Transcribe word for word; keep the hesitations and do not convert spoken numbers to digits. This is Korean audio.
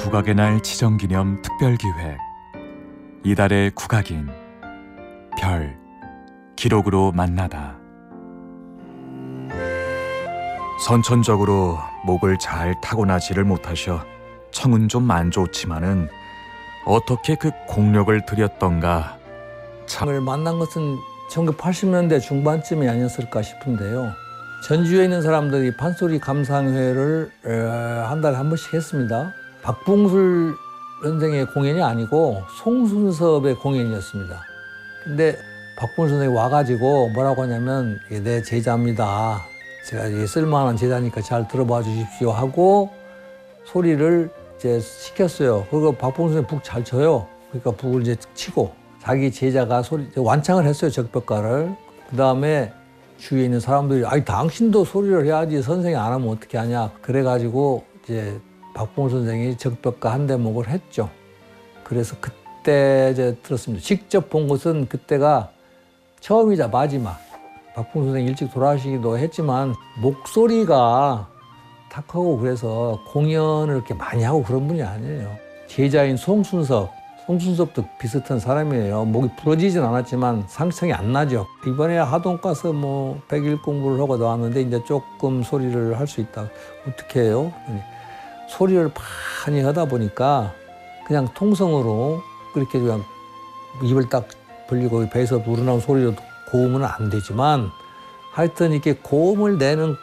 국악의 날 지정기념 특별기획 이달의 국악인 별 기록으로 만나다. 선천적으로 목을 잘 타고나지를 못하셔 청은 좀 안 좋지만은 어떻게 그 공력을 들였던가. 을 만난 것은 천구백팔십 년대 중반쯤이 아니었을까 싶은데요. 전주에 있는 사람들이 판소리 감상회를 한 달에 한 번씩 했습니다. 박봉술 선생의 공연이 아니고 송순섭의 공연이었습니다. 근데 박봉술 선생이 와가지고 뭐라고 하냐면 내 제자입니다. 제가 쓸만한 제자니까 잘 들어봐 주십시오 하고 소리를 이제 시켰어요. 그리고 박봉술 선생이 북 잘 쳐요. 그러니까 북을 이제 치고 자기 제자가 소리 완창을 했어요. 적벽가를. 그 다음에 주위에 있는 사람들이 아니 당신도 소리를 해야지 선생이 안 하면 어떻게 하냐. 그래가지고 이제 박봉수 선생이 적벽가 한 대목을 했죠. 그래서 그때 이제 들었습니다. 직접 본 것은 그때가 처음이자 마지막. 박봉수 선생이 일찍 돌아가시기도 했지만 목소리가 탁하고 그래서 공연을 이렇게 많이 하고 그런 분이 아니에요. 제자인 송순섭, 송순섭도 비슷한 사람이에요. 목이 부러지진 않았지만 상성이 안 나죠. 이번에 하동 가서 뭐 백일 공부를 하고 나왔는데 이제 조금 소리를 할 수 있다. 어떻게 해요? 소리를 많이 하다 보니까 그냥 통성으로 그렇게 그냥 입을 딱 벌리고 배에서 우러나온 소리로 고음은 안 되지만 하여튼 이렇게 고음을 내는